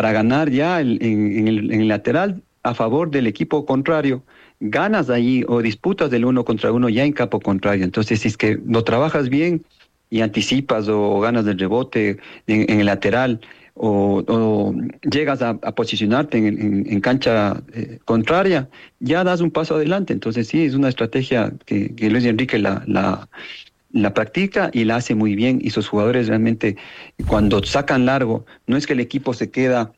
para ganar ya en el lateral a favor del equipo contrario. Ganas ahí o disputas del uno contra uno ya en campo contrario. Entonces, si es que lo trabajas bien y anticipas o ganas del rebote en el lateral o llegas a posicionarte en cancha contraria, ya das un paso adelante. Entonces, sí, es una estrategia que Luis Enrique la practica y la hace muy bien, y sus jugadores realmente cuando sacan largo, no es que el equipo se queda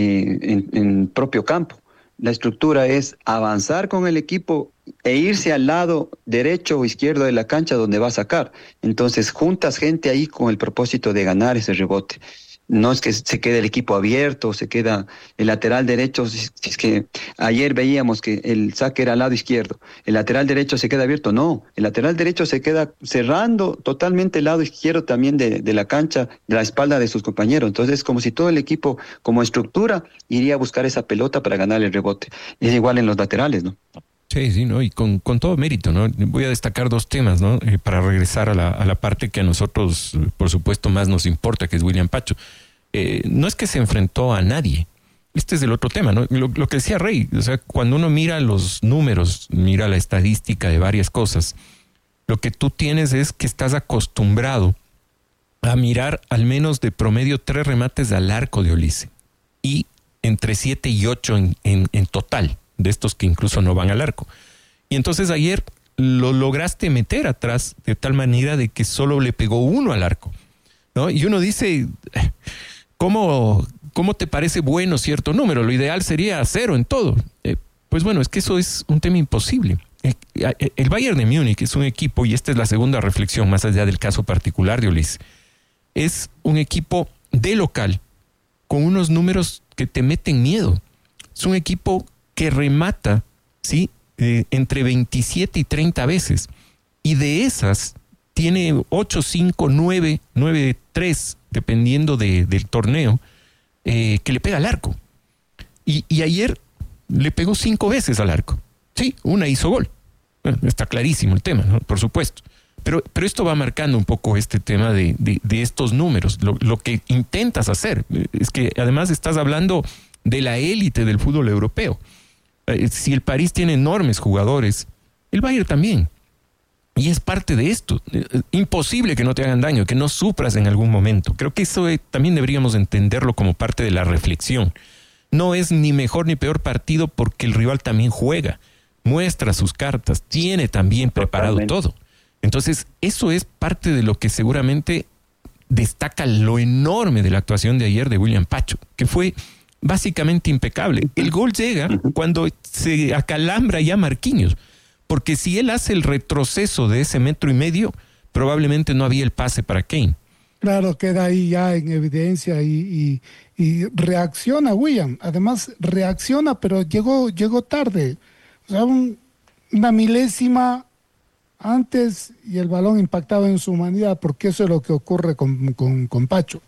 en propio campo. La estructura es avanzar con el equipo e irse al lado derecho o izquierdo de la cancha donde va a sacar. Entonces juntas gente ahí con el propósito de ganar ese rebote. No es que se quede el equipo abierto, se queda el lateral derecho. Si es que ayer veíamos que el saque era al lado izquierdo, el lateral derecho se queda abierto. No, el lateral derecho se queda cerrando totalmente el lado izquierdo también de la cancha, de la espalda de sus compañeros. Entonces es como si todo el equipo, como estructura, iría a buscar esa pelota para ganar el rebote. Es igual en los laterales, ¿no? Sí, sí, ¿no? Y con todo mérito, ¿no? Voy a destacar dos temas, ¿no? Para regresar a la parte que a nosotros, por supuesto, más nos importa, que es William Pacho. No es que se enfrentó a nadie. Este es el otro tema, ¿no? Lo que decía Rey, o sea, cuando uno mira los números, mira la estadística de varias cosas, lo que tú tienes es que estás acostumbrado a mirar al menos de promedio 3 remates al arco de Olise. Y entre 7 y 8 en total, de estos que incluso no van al arco. Y entonces ayer lo lograste meter atrás de tal manera de que solo le pegó 1 al arco, ¿no? Y uno dice, ¿cómo te parece bueno cierto número? Lo ideal sería 0 en todo. Pues bueno, es que eso es un tema imposible. El Bayern de Múnich es un equipo, y esta es la segunda reflexión más allá del caso particular de Olise, es un equipo de local con unos números que te meten miedo. Es un equipo que remata, ¿sí? Entre 27 y 30 veces. Y de esas tiene 8, 5, 9, 3, dependiendo del torneo, que le pega al arco. Y ayer le pegó 5 veces al arco. Sí, una hizo gol. Bueno, está clarísimo el tema, ¿no? Por supuesto. Pero esto va marcando un poco este tema de estos números. Lo que intentas hacer es que además estás hablando de la élite del fútbol europeo. Si el París tiene enormes jugadores, el Bayern también. Y es parte de esto. Imposible que no te hagan daño, que no sufras en algún momento. Creo que eso también deberíamos entenderlo como parte de la reflexión. No es ni mejor ni peor partido porque el rival también juega, muestra sus cartas, tiene también preparado todo. Entonces, eso es parte de lo que seguramente destaca lo enorme de la actuación de ayer de William Pacho, que fue básicamente impecable. El gol llega cuando se acalambra ya Marquinhos, porque si él hace el retroceso de ese 1.5 metros, probablemente no había el pase para Kane. Claro, queda ahí ya en evidencia y reacciona William. Además, reacciona, pero llegó tarde. O sea, una milésima antes y el balón impactaba en su humanidad, porque eso es lo que ocurre con Pacho.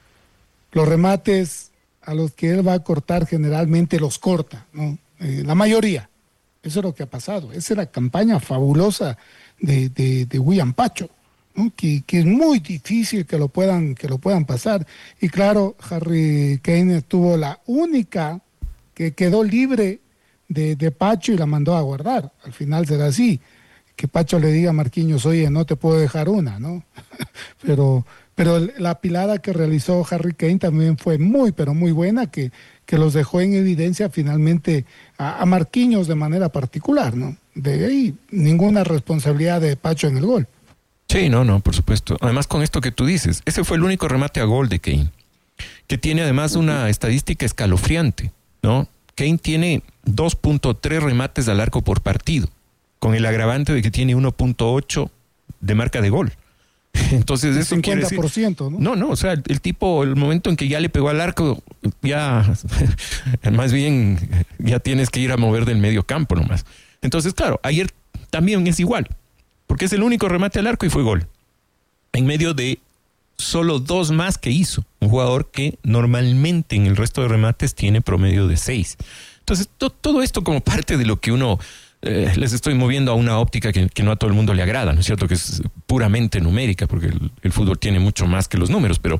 Los remates a los que él va a cortar generalmente los corta, ¿no? La mayoría. Eso es lo que ha pasado. Esa es la campaña fabulosa de William Pacho, ¿no? Que es muy difícil que lo puedan pasar. Y claro, Harry Kane tuvo la única que quedó libre de Pacho y la mandó a guardar. Al final será así, que Pacho le diga a Marquinhos, oye, no te puedo dejar una, ¿no? pero la pilada que realizó Harry Kane también fue muy, pero muy buena, que los dejó en evidencia finalmente a Marquinhos de manera particular, ¿no? De ahí ninguna responsabilidad de Pacho en el gol. Sí, no, por supuesto. Además, con esto que tú dices, ese fue el único remate a gol de Kane, que tiene además una estadística escalofriante, ¿no? Kane tiene 2.3 remates al arco por partido, con el agravante de que tiene 1.8 de marca de gol. Entonces eso 50%, quiere decir, ¿no? No, o sea, el tipo, el momento en que ya le pegó al arco, ya, más bien, ya tienes que ir a mover del medio campo nomás. Entonces, claro, ayer también es igual, porque es el único remate al arco y fue gol. En medio de solo 2 más que hizo, un jugador que normalmente en el resto de remates tiene promedio de 6. Entonces, todo esto como parte de lo que uno... les estoy moviendo a una óptica que no a todo el mundo le agrada, ¿no es cierto? Que es puramente numérica, porque el fútbol tiene mucho más que los números, pero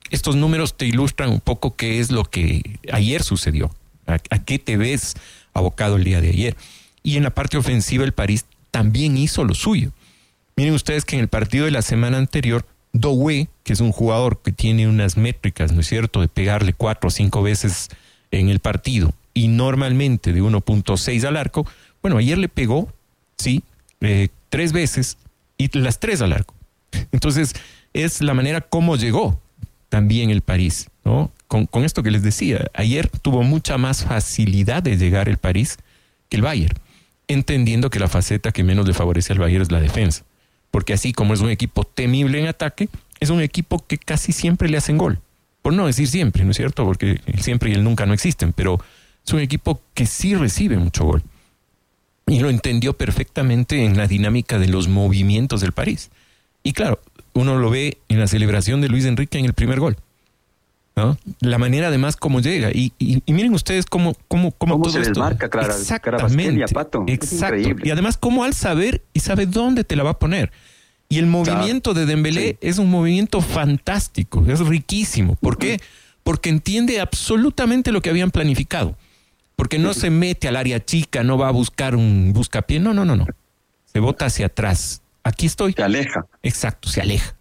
estos números te ilustran un poco qué es lo que ayer sucedió, a qué te ves abocado el día de ayer. Y en la parte ofensiva el París también hizo lo suyo. Miren ustedes que en el partido de la semana anterior, Doué, que es un jugador que tiene unas métricas, ¿no es cierto?, de pegarle 4 o 5 veces en el partido y normalmente de 1.6 al arco, bueno, ayer le pegó, sí, 3 veces y las 3 al arco. Entonces, es la manera como llegó también el París, ¿no? Con esto que les decía, ayer tuvo mucha más facilidad de llegar el París que el Bayern, entendiendo que la faceta que menos le favorece al Bayern es la defensa. Porque así como es un equipo temible en ataque, es un equipo que casi siempre le hacen gol. Por no decir siempre, ¿no es cierto? Porque el siempre y el nunca no existen, pero es un equipo que sí recibe mucho gol. Y lo entendió perfectamente en la dinámica de los movimientos del París. Y claro, uno lo ve en la celebración de Luis Enrique en el primer gol, ¿no? La manera además como llega. Y miren ustedes cómo todo se esto. desmarca Exactamente. Pato. Exacto. Y además cómo al saber y sabe dónde te la va a poner. Y el movimiento de Dembélé es un movimiento fantástico, es riquísimo. ¿Por qué? Porque entiende absolutamente lo que habían planificado. Porque no se mete al área chica, no va a buscar un buscapié. No. Se bota hacia atrás. Aquí estoy. Se aleja. Exacto, se aleja.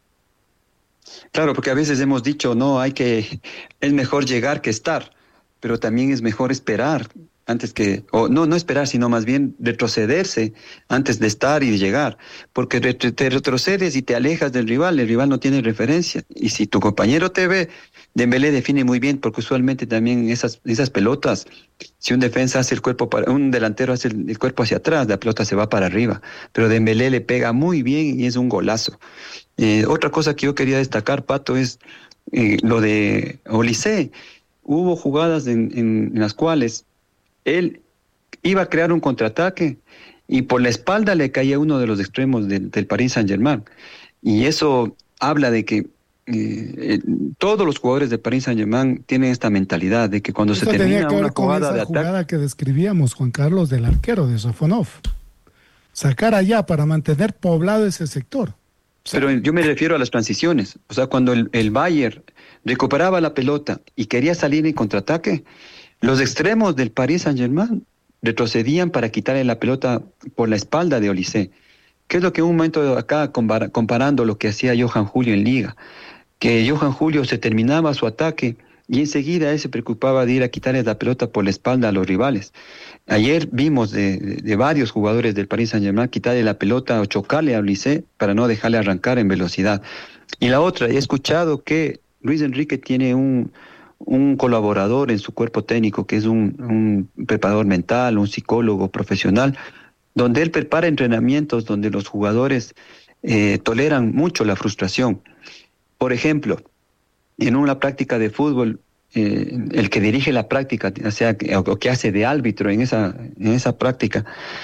Claro, porque a veces hemos dicho, no, es mejor llegar que estar, pero también es mejor esperar antes que, o no esperar, sino más bien retrocederse antes de estar y de llegar, porque te retrocedes y te alejas del rival, el rival no tiene referencia, y si tu compañero te ve, Dembélé define muy bien, porque usualmente también esas pelotas, si un defensa hace un delantero hace el cuerpo hacia atrás, la pelota se va para arriba, pero Dembélé le pega muy bien y es un golazo. Otra cosa que yo quería destacar, Pato, es lo de Olise. Hubo jugadas en las cuales él iba a crear un contraataque y por la espalda le caía uno de los extremos del Paris Saint-Germain. Y eso habla de que todos los jugadores del Paris Saint-Germain tienen esta mentalidad de que cuando se termina una jugada de ataque... jugada que describíamos, Juan Carlos, del arquero de Sofonov. Sacar allá para mantener poblado ese sector. Pero yo me refiero a las transiciones. O sea, cuando el Bayern recuperaba la pelota y quería salir en contraataque, los extremos del Paris Saint-Germain retrocedían para quitarle la pelota por la espalda de Olise. ¿Qué es lo que en un momento acá, comparando lo que hacía Johan Julio en Liga? Que Johan Julio se terminaba su ataque y enseguida él se preocupaba de ir a quitarle la pelota por la espalda a los rivales. Ayer vimos de varios jugadores del Paris Saint-Germain quitarle la pelota o chocarle a Olise para no dejarle arrancar en velocidad. Y la otra, he escuchado que Luis Enrique tiene un colaborador en su cuerpo técnico, que es un preparador mental, un psicólogo profesional, donde él prepara entrenamientos donde los jugadores toleran mucho la frustración. Por ejemplo, en una práctica de fútbol, el que dirige la práctica, o que hace de árbitro en esa práctica,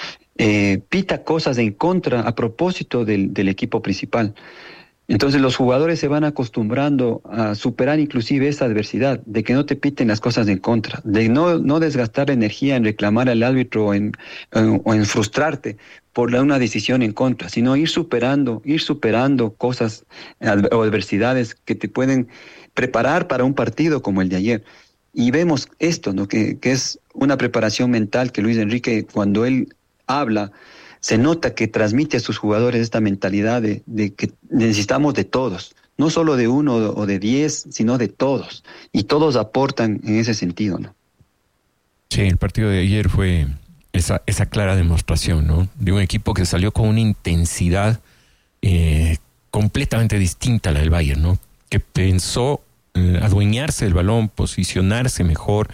pita cosas en contra a propósito del equipo principal. Entonces los jugadores se van acostumbrando a superar inclusive esa adversidad, de que no te piten las cosas en contra, de no desgastar energía en reclamar al árbitro o en frustrarte por una decisión en contra, sino ir superando cosas o adversidades que te pueden preparar para un partido como el de ayer. Y vemos esto, ¿no? Que es una preparación mental que Luis Enrique, cuando él habla, se nota que transmite a sus jugadores esta mentalidad de que necesitamos de todos, no solo de uno o de 10, sino de todos. Y todos aportan en ese sentido, ¿no? Sí, el partido de ayer fue esa clara demostración, ¿no? De un equipo que salió con una intensidad completamente distinta a la del Bayern, ¿no? Que pensó adueñarse del balón, posicionarse mejor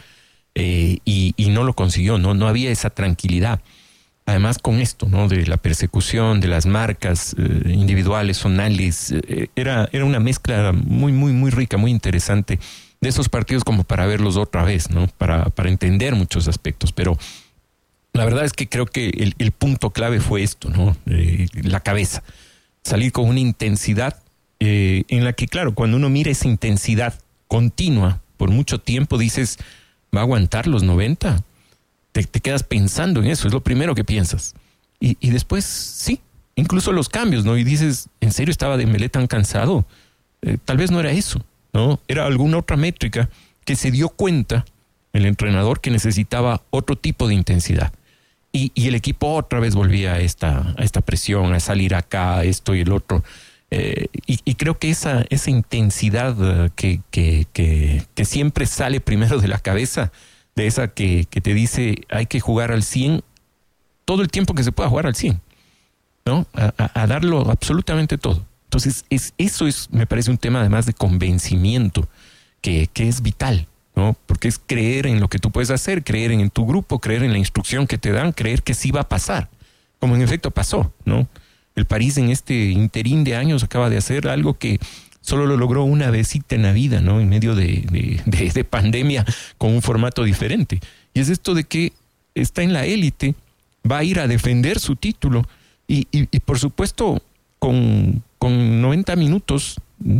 y no lo consiguió, no había esa tranquilidad. Además con esto, ¿no? De la persecución, de las marcas individuales, zonales, era una mezcla muy, muy, muy rica, muy interesante de esos partidos como para verlos otra vez, ¿no? Para entender muchos aspectos. Pero la verdad es que creo que el punto clave fue esto, ¿no? La cabeza. Salir con una intensidad en la que, claro, cuando uno mira esa intensidad continua por mucho tiempo, dices, ¿va a aguantar los 90? Te quedas pensando en eso, es lo primero que piensas. Y después, sí, incluso los cambios, ¿no? Y dices, ¿en serio estaba Dembélé tan cansado? Tal vez no era eso. ¿no? Era alguna otra métrica que se dio cuenta el entrenador que necesitaba otro tipo de intensidad. Y el equipo otra vez volvía a esta presión, a salir acá, esto y el otro. Y creo que esa intensidad que siempre sale primero de la cabeza, de esa que te dice hay que jugar al 100 todo el tiempo que se pueda jugar al 100, ¿no? A darlo absolutamente todo. Entonces, eso me parece un tema además de convencimiento que es vital, ¿no? Porque es creer en lo que tú puedes hacer, creer en tu grupo, creer en la instrucción que te dan, creer que sí va a pasar, como en efecto pasó, ¿no? El París en este interín de años acaba de hacer algo que solo lo logró una vezita en la vida, ¿no? En medio de pandemia, con un formato diferente. Y es esto de que está en la élite, va a ir a defender su título y por supuesto con 90 minutos,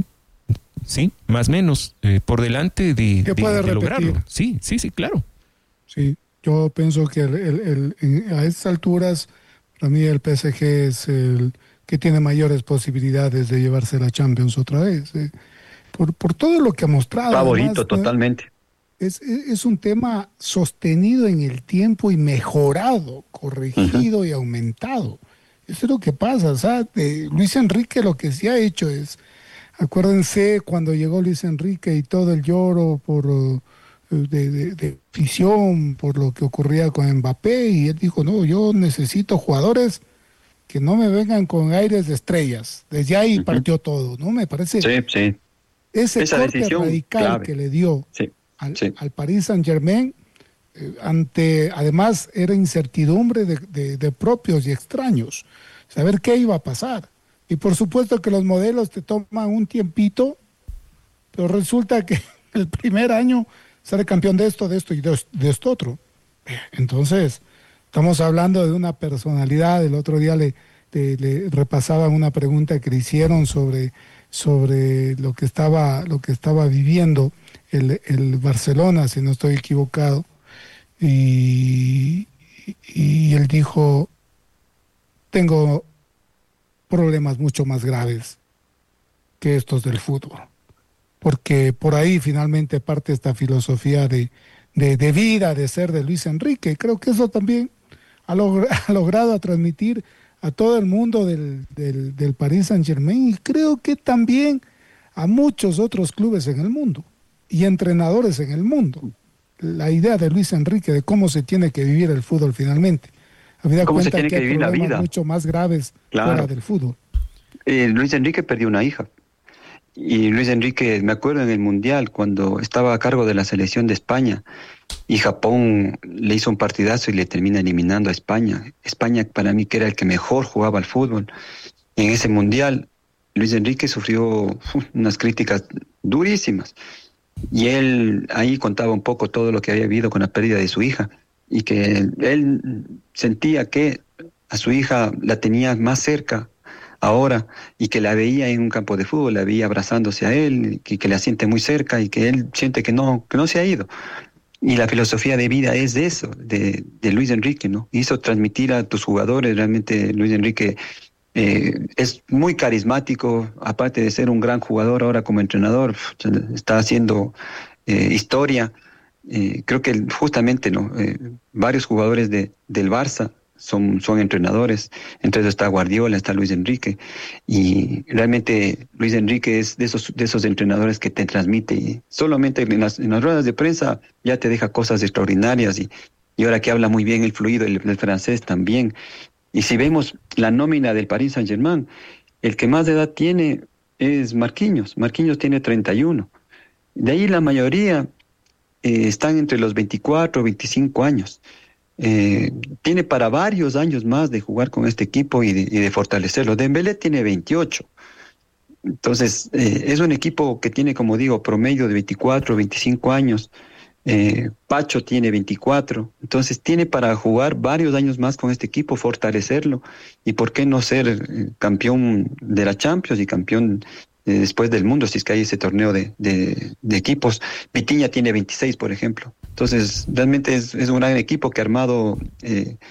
sí, más o menos, por delante de lograrlo. Sí, claro. Sí, yo pienso que a estas alturas, para mí el PSG es el que tiene mayores posibilidades de llevarse la Champions otra vez. Por todo lo que ha mostrado. Favorito, además, totalmente. Es un tema sostenido en el tiempo y mejorado, corregido y aumentado. Eso es lo que pasa. O sea, Luis Enrique lo que sí ha hecho es, acuérdense cuando llegó Luis Enrique y todo el lloro de afición por lo que ocurría con Mbappé, y él dijo, no, yo necesito jugadores que no me vengan con aires de estrellas. Desde ahí partió todo, ¿no? Me parece ese esa corte decisión radical clave que le dio al Paris Saint-Germain, además era incertidumbre de propios y extraños, saber qué iba a pasar. Y por supuesto que los modelos te toman un tiempito, pero resulta que el primer año sale campeón de esto y de esto otro. Entonces, estamos hablando de una personalidad. El otro día le repasaban una pregunta que le hicieron sobre lo que estaba viviendo el Barcelona, si no estoy equivocado, y él dijo, tengo problemas mucho más graves que estos del fútbol, porque por ahí finalmente parte esta filosofía de vida, de ser de Luis Enrique. Creo que eso también ha logrado transmitir a todo el mundo del Paris Saint-Germain, y creo que también a muchos otros clubes en el mundo y entrenadores en el mundo. La idea de Luis Enrique de cómo se tiene que vivir el fútbol finalmente. Habida ¿Cómo se cuenta tiene que que vivir la vida? Mucho más graves fuera del fútbol. Luis Enrique perdió una hija. Y Luis Enrique, me acuerdo en el Mundial, cuando estaba a cargo de la selección de España, y Japón le hizo un partidazo y le termina eliminando a España. España, para mí, que era el que mejor jugaba al fútbol. En ese Mundial, Luis Enrique sufrió unas críticas durísimas. Y él ahí contaba un poco todo lo que había habido con la pérdida de su hija, y que él sentía que a su hija la tenía más cerca ahora, y que la veía en un campo de fútbol, la veía abrazándose a él, que la siente muy cerca, y que él siente que no se ha ido. Y la filosofía de vida es de eso, de Luis Enrique, ¿no? Hizo transmitir a tus jugadores. Realmente Luis Enrique es muy carismático, aparte de ser un gran jugador ahora como entrenador, está haciendo historia. Creo que justamente, ¿no? Varios jugadores del Barça son entrenadores. Entre ellos está Guardiola, está Luis Enrique, y realmente Luis Enrique es de esos entrenadores que te transmite, y solamente en las ruedas de prensa ya te deja cosas extraordinarias, y ahora que habla muy bien el fluido, el francés también. Y si vemos la nómina del Paris Saint-Germain, el que más edad tiene es Marquinhos. Marquinhos tiene 31. De ahí la mayoría están entre los 24 o 25 años. Tiene para varios años más de jugar con este equipo y de fortalecerlo. Dembélé tiene 28. Entonces, es un equipo que tiene, como digo, promedio de 24 o 25 años. Pacho tiene 24. Entonces, tiene para jugar varios años más con este equipo, fortalecerlo. Y por qué no ser campeón de la Champions y campeón después del mundo, si es que hay ese torneo de equipos. Vitinha tiene 26, por ejemplo. Entonces, realmente es un gran equipo que ha armado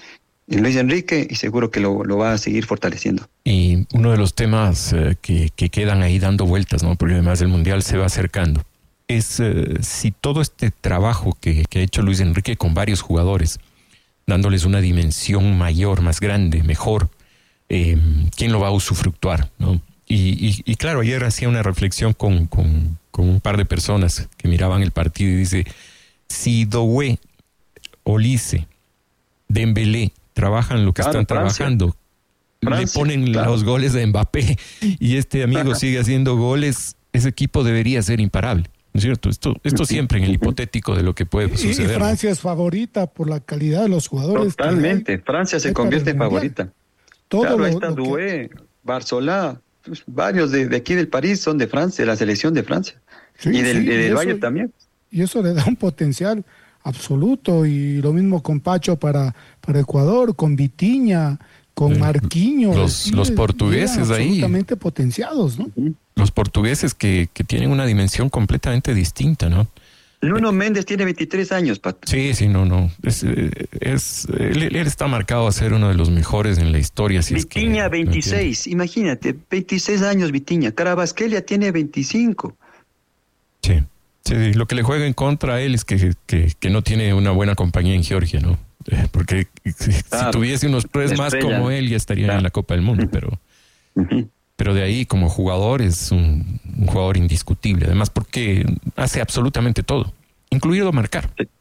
Luis Enrique, y seguro que lo va a seguir fortaleciendo. Y uno de los temas que quedan ahí dando vueltas, ¿no? Porque además el Mundial se va acercando, es si todo este trabajo que ha hecho Luis Enrique con varios jugadores, dándoles una dimensión mayor, más grande, mejor, ¿quién lo va a usufructuar, ¿no? Y claro, ayer hacía una reflexión con un par de personas que miraban el partido y dice, si Doué, Olise, Dembélé trabajan lo que están trabajando, le ponen los goles de Mbappé y este amigo sigue haciendo goles, ese equipo debería ser imparable, ¿no es cierto? Esto siempre en el hipotético de lo que puede suceder. Y Francia es favorita por la calidad de los jugadores. Totalmente, Francia se convierte en favorita. Claro, ahí está Doué, Barzola, pues, varios de aquí del París son de Francia, de la selección de Francia. Sí, y del Bayern también. Y eso le da un potencial absoluto, y lo mismo con Pacho para Ecuador, con Vitinha, con Marquinhos. Los portugueses ahí. Absolutamente potenciados, ¿no? Los portugueses que tienen una dimensión completamente distinta, ¿no? Nuno Méndez tiene 23 años, Pato. Sí, no. Él está marcado a ser uno de los mejores en la historia. Si Vitinha, 26, imagínate, 26 años Vitinha. Carabasquelia tiene 25. Sí, lo que le juega en contra a él es que no tiene una buena compañía en Georgia, ¿no? Porque si tuviese unos tres más como él, ya estaría en la Copa del Mundo, pero de ahí como jugador es un jugador indiscutible, además porque hace absolutamente todo, incluido marcar. Sí.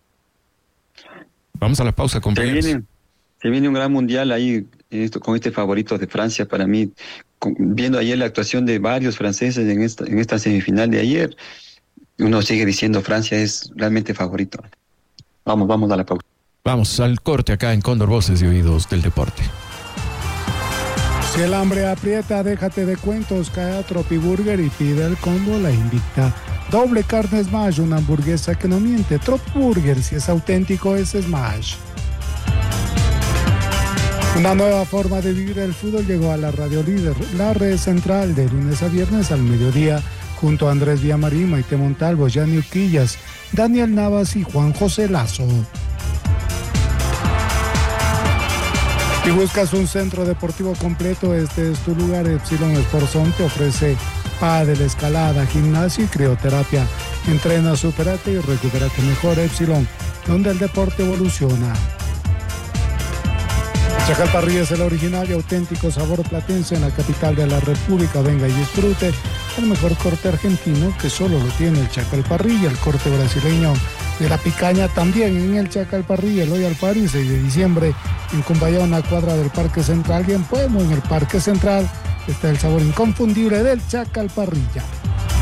Vamos a la pausa, compañeros. Se viene un gran mundial ahí con este favorito de Francia para mí, viendo ayer la actuación de varios franceses en esta semifinal de ayer, uno sigue diciendo Francia es realmente favorito. Vamos a la pausa. Vamos al corte acá en Cóndor, Voces y Oídos del Deporte. Si el hambre aprieta, déjate de cuentos, cae a Tropiburger y pide el combo La Invicta. Doble carne Smash, una hamburguesa que no miente. Tropiburger, si es auténtico, es Smash. Una nueva forma de vivir el fútbol llegó a la Radio Líder, la red central, de lunes a viernes al mediodía, junto a Andrés Villamarín, Maite Montalvo, Gianni Uquillas, Daniel Navas y Juan José Lazo. Si buscas un centro deportivo completo, este es tu lugar. Epsilon Sportzone te ofrece pádel, escalada, gimnasio y crioterapia. Entrena, supérate y recupérate mejor. Epsilon, donde el deporte evoluciona. Chacal Parrilla es el original y auténtico sabor platense en la capital de la República. Venga y disfrute el mejor corte argentino que solo lo tiene el Chacal Parrilla. El corte brasileño de la picaña también en el Chacal Parrilla. El Royal Party, 6 de diciembre, en Cumbayá, una cuadra del Parque Central. Y en Pueblo, en el Parque Central, está el sabor inconfundible del Chacal Parrilla.